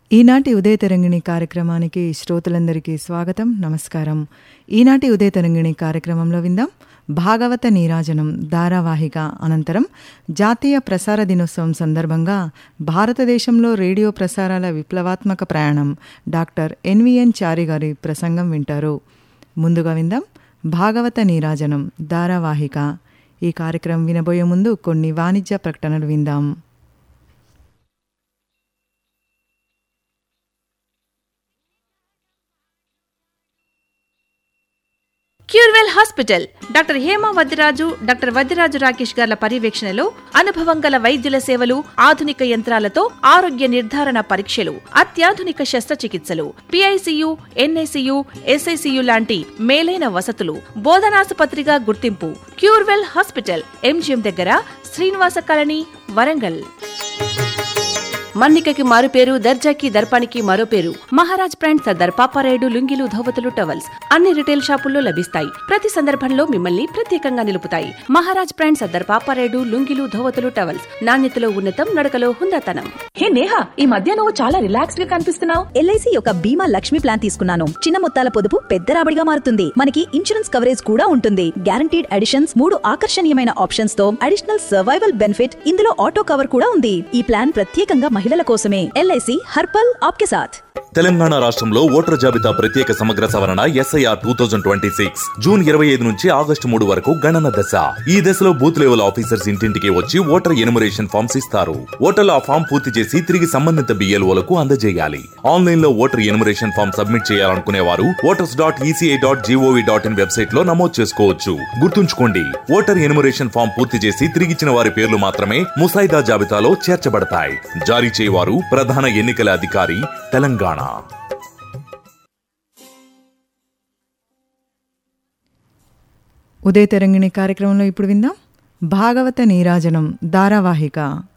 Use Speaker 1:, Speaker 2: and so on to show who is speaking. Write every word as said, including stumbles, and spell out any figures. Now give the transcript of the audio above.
Speaker 1: ఈనాటి ఉదయ తరంగిణి కార్యక్రమానికి శ్రోతలందరికీ స్వాగతం, నమస్కారం. ఈనాటి ఉదయ తరంగిణి కార్యక్రమంలో విందాం భాగవత నీరాజనం ధారావాహిక అనంతరం జాతీయ ప్రసార దినోత్సవం సందర్భంగా భారతదేశంలో రేడియో ప్రసారాల విప్లవాత్మక ప్రయాణం డాక్టర్ ఎన్విఎన్ చారి గారి ప్రసంగం వింటారు. ముందుగా విందాం భాగవత నీరాజనం ధారావాహిక. ఈ కార్యక్రమం వినబోయే ముందు కొన్ని వాణిజ్య ప్రకటనలు విందాం.
Speaker 2: Curewell hospital doctor Hema Vaddiraju, doctor Vaddiraju Rakesh గార్ల పర్యవేక్షణలో అనుభవం గల వైద్యుల సేవలు, ఆధునిక యంత్రాలతో ఆరోగ్య నిర్ధారణ పరీక్షలు, అత్యాధునిక శస్త్రచికిత్సలు, పిఐసియు, ఎన్ఐసియు, ఎస్ఐసియు లాంటి మేలైన వసతులు, బోధనాసుపత్రిగా గుర్తింపు. క్యూర్వెల్ హాస్పిటల్, ఎంజిఎం దగ్గర, శ్రీనివాస కాలనీ, వరంగల్. మన్నికకి మారు పేరు, దర్జాకి దర్పానికి మరో పేరు. మహారాజ్ బ్రాండ్ సర్దార్ పాపారాయుడు లుంగీలు, ధోవతులు, టవల్స్ అన్ని రిటైల్ షాపుల్లో లభిస్తాయి. ప్రతి సందర్భంలో మిమ్మల్ని ప్రత్యేకంగా నిలుపుతాయి. మహారాజ్ బ్రాండ్ సర్దార్ పాపారాయుడు లుంగీలు, ధోవతులు, టవల్స్ నాణ్యతలో ఉన్నతం, నడకలో హుందాతనం.
Speaker 3: హే నేహా, ఈ మధ్య నువ్వు చాలా రిలాక్స్ గా కనిపిస్తున్నావు.
Speaker 4: ఎల్ఐసి యొక్క బీమా లక్ష్మి ప్లాన్ తీసుకున్నాను. చిన్న మొత్తాల పొదుపు పెద్ద రాబడిగా మారుతుంది. మనకి ఇన్సూరెన్స్ కవరేజ్ కూడా ఉంటుంది. గ్యారంటీడ్ అడిషన్స్, మూడు ఆకర్షణీయమైన ఆప్షన్స్ తో అడిషనల్ సర్వైవల్ బెనిఫిట్. ఇందులో ఆటో కవర్ కూడా ఉంది. ఈ ప్లాన్ ప్రత్యేకంగా మహిళల కోసమే. ఎల్ఐసి హర్పల్ ఆప్కే సాథ్.
Speaker 5: తెలంగాణ రాష్ట్రంలో ఓటర్ జాబితా ప్రత్యేక సమగ్ర సవరణ SIR two thousand twenty six June ఇరవై ఐదు నుంచి ఆగస్టు మూడు వరకు గణన దశ. ఈ దశలో బూత్ లెవెల్ ఆఫీసర్స్ ఇంటింటికి వచ్చి ఓటర్ ఎన్యుమరేషన్ ఫామ్స్ ఇస్తారు. ఓటర్లు ఆ ఫామ్ పూర్తి చేసి తిరిగి సంబంధిత బిఎల్ఓలకు అందజేయాలి. ఆన్లైన్ లో ఓటర్ ఎన్యుమరేషన్ ఫామ్ సబ్మిట్ చేయాలనుకునే వారు voters dot ECI dot GOV dot in website లో నమోదు చేసుకోవచ్చు. గుర్తుంచుకోండి, ఓటర్ ఎన్యుమరేషన్ ఫామ్ పూర్తి చేసి తిరిగిచ్చిన వారి పేర్లు మాత్రమే ముసాయిదా జాబితాలో చేర్చబడతాయి. జారీ చేయవారు ప్రధాన ఎన్నికల అధికారి, తెలంగాణ.
Speaker 1: ఉదయ తరంగిణి కార్యక్రమంలో ఇప్పుడు విందాం భాగవత నీరాజనం ధారావాహిక.